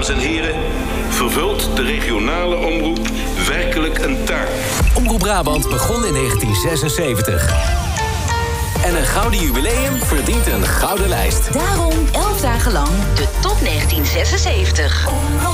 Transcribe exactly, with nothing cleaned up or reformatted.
Dames en heren, vervult de regionale omroep werkelijk een taak. Omroep Brabant begon in negentien zesenzeventig. En een gouden jubileum verdient een gouden lijst. Daarom elf dagen lang de top negentien zesenzeventig.